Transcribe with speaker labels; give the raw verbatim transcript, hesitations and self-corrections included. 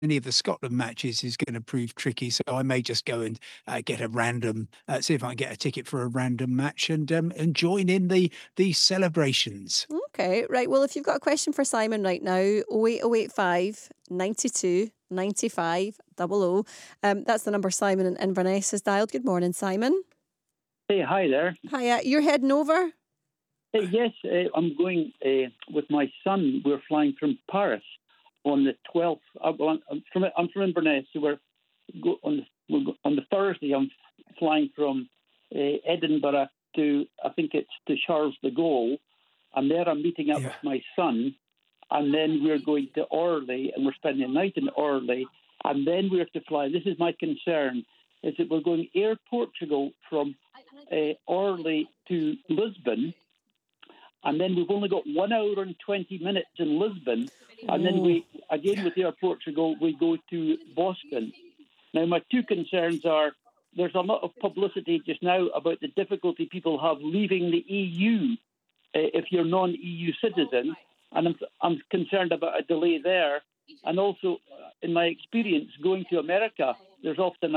Speaker 1: any of the Scotland matches is going to prove tricky, so I may just go and uh, get a random, uh, see if I can get a ticket for a random match and um, and join in the the celebrations.
Speaker 2: Okay, right. Well, if you've got a question for Simon right now, oh eight oh eight five, ninety-two, ninety-five, double oh. Um, that's the number Simon in Inverness has dialed. Good morning, Simon.
Speaker 3: Hey, hi there.
Speaker 2: Hiya, you're heading over?
Speaker 3: Uh, yes, uh, I'm going uh, with my son. We're flying from Paris on the twelfth. Uh, well, I'm from I'm from Inverness, so we're go on the we'll go, on the Thursday. I'm flying from uh, Edinburgh to I think it's to Charles de Gaulle, and there I'm meeting up
Speaker 1: Yeah.
Speaker 3: with my son, and then we're going to Orly, and we're spending the night in Orly, and then we're to fly. This is my concern: is that we're going Air Portugal from uh, Orly to Lisbon. And then we've only got one hour and twenty minutes in Lisbon. And then we, again with Air Portugal, we go to Boston. Now, my two concerns are there's a lot of publicity just now about the difficulty people have leaving the E U uh, if you're non-E U citizen. And I'm, I'm concerned about a delay there. And also, uh, in my experience, going to America, there's often